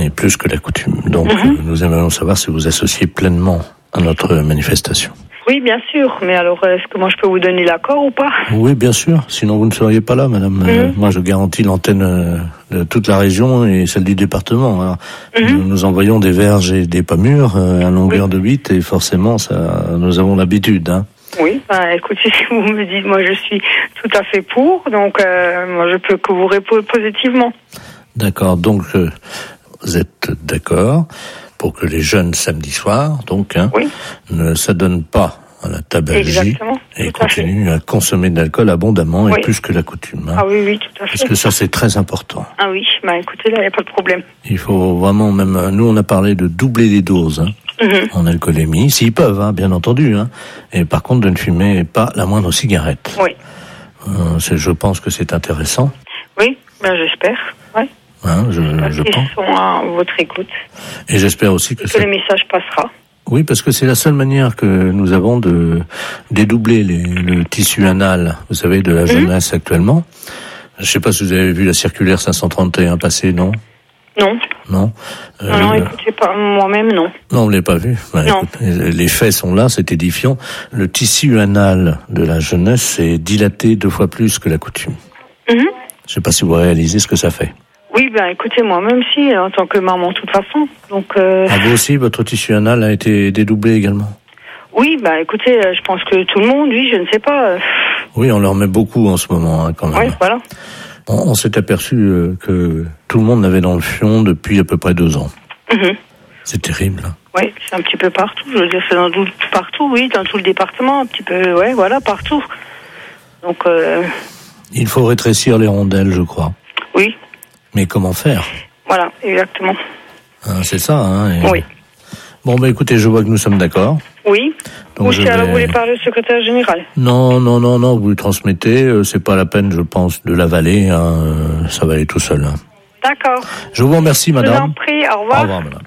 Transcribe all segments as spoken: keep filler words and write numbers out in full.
et plus que la coutume. Donc, Mm-hmm. nous aimerions savoir si vous associez pleinement à notre manifestation. Oui, bien sûr. Mais alors, est-ce que moi je peux vous donner l'accord ou pas? Oui, bien sûr. Sinon, vous ne seriez pas là, madame. Mm-hmm. Euh, moi, je garantis l'antenne euh, de toute la région et celle du département. Alors, Mm-hmm. nous, nous envoyons des verges et des pommures euh, à longueur Oui. de huit et forcément, ça, nous avons l'habitude. Hein. Oui, bah, écoutez, si vous me dites, moi je suis tout à fait pour, donc euh, moi je peux que vous répondre positivement. D'accord. Donc, euh, vous êtes d'accord pour que les jeunes samedi soir, donc, hein, Oui. ne s'adonnent pas à la tabagie Exactement, et tout à fait. continuent à consommer de l'alcool abondamment Oui. et plus que la coutume. Hein. Ah oui, oui, tout à Parce fait. que ça, c'est très important. Ah oui, bah écoutez, là, il n'y a pas de problème. Il faut vraiment même... Nous, on a parlé de doubler les doses hein, Mhm. en alcoolémie, s'ils peuvent, hein, bien entendu. Hein. Et par contre, de ne fumer pas la moindre cigarette. Oui, Euh, c'est, je pense que c'est intéressant. oui, ben j'espère, ouais. Hein, je, je Ils pense. sont à votre écoute, Et j'espère aussi que que ça... le message passera. Oui, parce que c'est la seule manière que nous avons de dédoubler les, le tissu anal, vous savez, de la jeunesse actuellement. Je sais pas si vous avez vu la circulaire cinq cent trente et un passer, non? Non, Non. Euh, non, non, écoutez, pas moi-même, non. Non, on ne l'a pas vu. Bah, Non. écoute, les faits sont là, c'est édifiant. Le tissu anal de la jeunesse est dilaté deux fois plus que la coutume. Mhm. Je sais pas si vous réalisez ce que ça fait. Oui, ben écoutez, moi-même si, en tant que maman, de toute façon. Donc, euh, Ah, vous aussi, votre tissu anal a été dédoublé également? oui, ben écoutez, euh, je pense que tout le monde, oui, je ne sais pas. euh, Oui, on leur met beaucoup en ce moment, hein, quand même. Oui, voilà. On, on s'est aperçu euh, que tout le monde l'avait dans le fion depuis à peu près deux ans. Mhm. C'est terrible. Hein. Oui, c'est un petit peu partout. Je veux dire, c'est dans tout, partout, oui, dans tout le département, un petit peu, ouais, voilà, partout. Donc, euh, Il faut rétrécir les rondelles, je crois. oui, Mais comment faire? voilà, exactement. Hein, c'est ça, hein. et- Oui. Bon, bah écoutez, je vois que nous sommes d'accord. Oui. Donc, Ou je si alors vais- vous voulez parler au secrétaire général. Non, non, non, non, vous lui transmettez. euh, c'est pas la peine, je pense, de l'avaler. Hein, euh, ça va aller tout seul. Hein. D'accord. Je vous remercie, Je vous en madame. prie, au Au revoir. revoir, madame.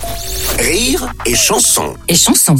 Rire et chanson. Et chanson.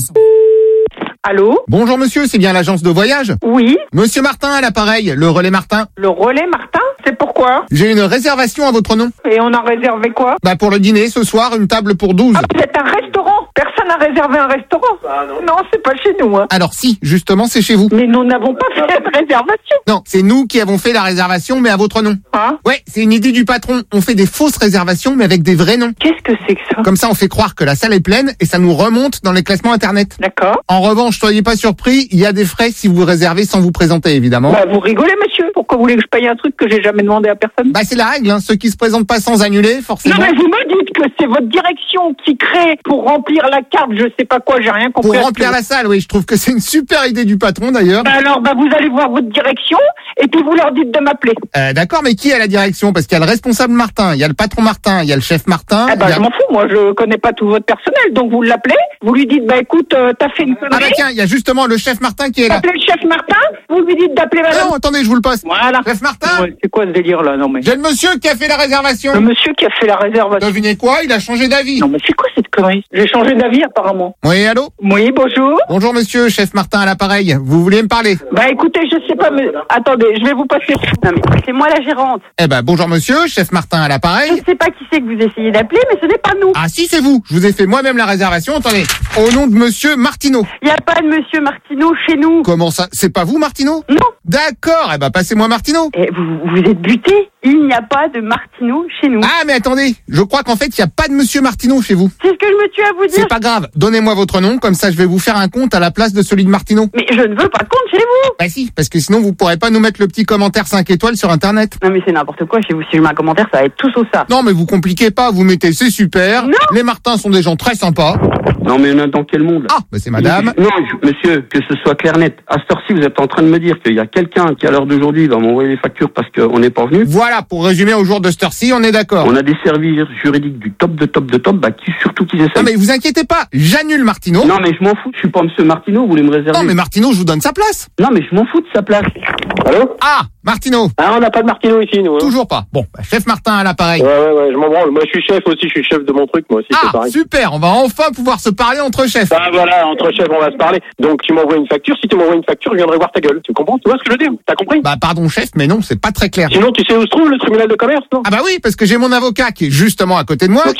Allô? Bonjour monsieur, c'est bien l'agence de voyage? Oui, Monsieur Martin à l'appareil, le relais Martin. le relais Martin? C'est pourquoi? J'ai une réservation à votre nom. Et on a réservé quoi? Bah pour le dîner ce soir, une table pour douze. Ah, vous êtes un restaurant? Personne n'a réservé un restaurant? Ah, non. Non, c'est pas chez nous, hein. Alors si, justement c'est chez vous. Mais nous n'avons pas fait de réservation. Non, c'est nous qui avons fait la réservation mais à votre nom. Hein? Ouais, c'est une idée du patron. On fait des fausses réservations mais avec des vrais noms. Qu'est-ce que c'est que ça? Comme ça on fait croire que la salle est pleine et ça nous remonte dans les classements internet. D'accord. En revanche, soyez pas surpris, il y a des frais si vous réservez sans vous présenter évidemment. Bah, vous rigolez, monsieur. Pourquoi vous voulez que je paye un truc que j'ai jamais demandé à personne? Bah c'est la règle, hein. Ceux qui se présentent pas sans annuler, forcément. Non, mais vous me dites que c'est votre direction qui crée pour remplir la carte, je sais pas quoi, j'ai rien compris. Pour à ce remplir que- la salle, oui, je trouve que c'est une super idée du patron d'ailleurs. Bah alors, bah vous allez voir votre direction et puis vous leur dites de m'appeler. Euh, d'accord, mais qui est à la direction? Parce qu'il y a le responsable Martin, il y a le patron Martin, il y a le chef Martin. Eh ben, il y a- je m'en fous, moi, je connais pas tout votre personnel, donc vous l'appelez, vous lui dites, bah écoute, euh, t'as fait une Ah connerie. bah tiens, il y a justement le chef Martin qui est là. Appelez le chef Martin, vous lui dites d'appeler Ah madame. non, attendez, je vous le passe. Voilà. Chef Martin, Ouais, c'est quoi ce délire là? Non mais. j'ai le monsieur qui a fait la réservation. Le monsieur qui a fait la réservation. Devinez quoi? Il a changé d'avis. Non mais c'est quoi cette connerie? J'ai changé d'avis apparemment. Oui, allô? Oui, bonjour. Bonjour monsieur, chef Martin à l'appareil. Vous voulez me parler? Bah écoutez, je sais pas, mais attendez, je vais vous passer. Non mais c'est moi la gérante. Eh ben bonjour monsieur, chef Martin à l'appareil. Je sais pas qui c'est que vous essayez d'appeler, mais ce n'est pas nous. Ah si, c'est vous. Je vous ai fait moi-même la réservation. Attendez, au nom de monsieur Martineau. Il y a pas de monsieur Martineau chez nous. Comment ça? C'est pas vous Martineau? Non. D'accord, eh ben passez-moi Martineau. Et vous, vous êtes buté. Il n'y a pas de Martineau chez nous. Ah mais attendez, je crois qu'en fait il y a pas de monsieur Martineau chez vous. C'est ce que je me tue à vous dire. C'est pas grave, donnez-moi votre nom, comme ça je vais vous faire un compte à la place de celui de Martineau. Mais je ne veux pas de compte chez vous. Bah si, parce que sinon vous pourrez pas nous mettre le petit commentaire cinq étoiles sur internet. Non mais c'est n'importe quoi chez vous. Si je mets un commentaire, ça va être tout sauf ça. Non mais vous compliquez pas, vous mettez c'est super, Non. les Martins sont des gens très sympas. Non mais on est dans quel monde là? Ah, bah c'est madame. Non, je- monsieur, que ce soit clair net. À cette heure-ci, vous êtes en train de me dire qu'il y a quelqu'un qui, à l'heure d'aujourd'hui, va m'envoyer les factures parce qu'on n'est pas venu. Voilà, pour résumer au jour de cette heure-ci, on est d'accord. On a des services juridiques du top de top de top, bah qui surtout qu'ils essayent. Non mais vous inquiétez pas, j'annule Martineau. Non mais je m'en fous, je suis pas monsieur Martineau, vous voulez me réserver? Non, mais Martineau, je vous donne sa place. Non, mais je m'en fous de sa place. Allô? Ah, Martineau, Ah, on n'a pas de Martineau ici, nous. Hein. toujours pas. Bon, bah, chef Martin à l'appareil. Ouais, ouais, ouais, je m'en branle. Moi, je suis chef aussi, je suis chef de mon truc, moi aussi, c'est Ah, pareil. super, on va enfin pouvoir se parler entre chefs. Ah, voilà, entre chefs, on va se parler. Donc, tu m'envoies une facture. Si tu m'envoies une facture, je viendrai voir ta gueule. Tu comprends? Tu vois ce que je veux dire? T'as compris? Bah pardon chef, mais non, c'est pas très clair. Sinon, tu sais où se trouve le tribunal de commerce, non? Ah bah oui, parce que j'ai mon avocat qui est justement à côté de moi. Donc,